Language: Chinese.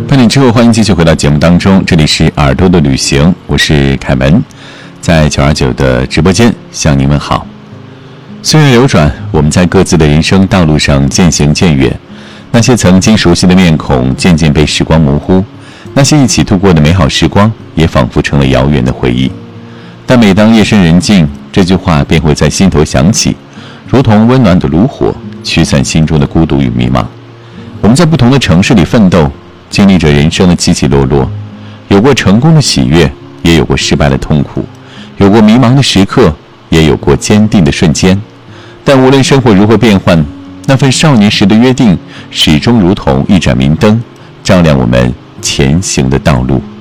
8点之后，欢迎继续回到节目当中，这里是耳朵的旅行，我是凯文，在929的直播间向您问好。岁月流转，我们在各自的人生道路上渐行渐远，那些曾经熟悉的面孔渐渐被时光模糊，那些一起度过的美好时光也仿佛成了遥远的回忆。但每当夜深人静，这句话便会在心头响起，如同温暖的炉火，驱散心中的孤独与迷茫。我们在不同的城市里奋斗，经历着人生的起起落落，有过成功的喜悦，也有过失败的痛苦，有过迷茫的时刻，也有过坚定的瞬间。但无论生活如何变幻，那份少年时的约定始终如同一盏明灯，照亮我们前行的道路。